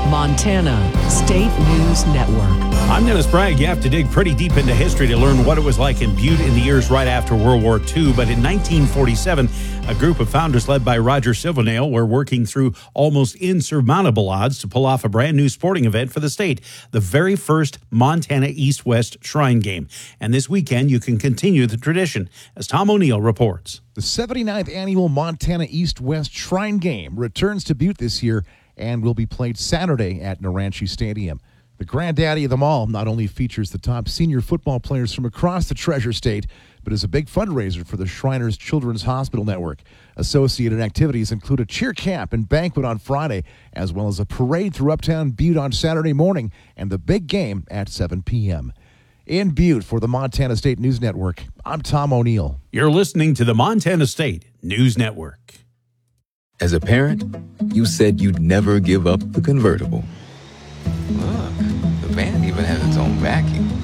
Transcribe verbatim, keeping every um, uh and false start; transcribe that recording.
Montana State News Network. I'm Dennis Bragg. You have to dig pretty deep into history to learn what it was like in Butte in the years right after World War Two. But in nineteen forty-seven, a group of founders led by Roger Silvernail were working through almost insurmountable odds to pull off a brand new sporting event for the state, the very first Montana East-West Shrine Game. And this weekend, you can continue the tradition, as Tom O'Neill reports. The seventy-ninth annual Montana East-West Shrine Game returns to Butte this year and will be played Saturday at Naranche Stadium. The granddaddy of them all not only features the top senior football players from across the Treasure State, but is a big fundraiser for the Shriners Children's Hospital Network. Associated activities include a cheer camp and banquet on Friday, as well as a parade through Uptown Butte on Saturday morning, and the big game at seven p.m. In Butte for the Montana State News Network, I'm Tom O'Neill. You're listening to the Montana State News Network. As a parent, you said you'd never give up the convertible. Look, the van even has its own vacuum.